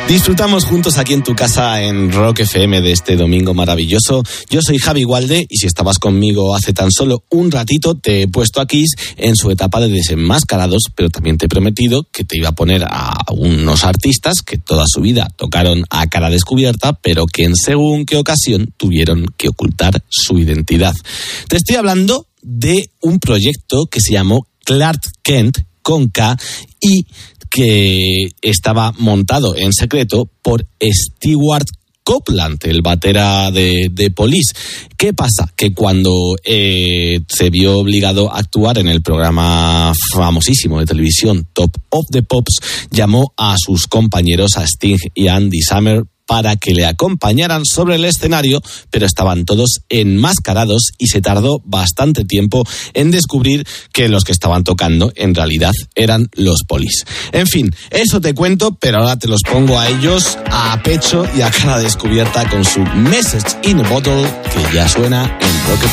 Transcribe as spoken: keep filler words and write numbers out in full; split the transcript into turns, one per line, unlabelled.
Disfrutamos juntos aquí en tu casa en Rock F M de este domingo maravilloso. Yo soy Javi Gualde y si estabas conmigo hace tan solo un ratito te he puesto a Kiss en su etapa de desenmascarados, pero también te he prometido que te iba a poner a unos artistas que toda su vida tocaron a cara descubierta, pero que en según qué ocasión tuvieron que ocultar su identidad. Te estoy hablando de un proyecto que se llamó Clark Kent con K y que estaba montado en secreto por Stewart Copeland, el batera de, de Police. ¿Qué pasa? Que cuando eh, se vio obligado a actuar en el programa famosísimo de televisión Top of the Pops, llamó a sus compañeros, a Sting y a Andy Sammer, para que le acompañaran sobre el escenario, pero estaban todos enmascarados y se tardó bastante tiempo en descubrir que los que estaban tocando en realidad eran los Police. En fin, eso te cuento, pero ahora te los pongo a ellos a pecho y a cara descubierta con su Message in a Bottle, que ya suena en Rock.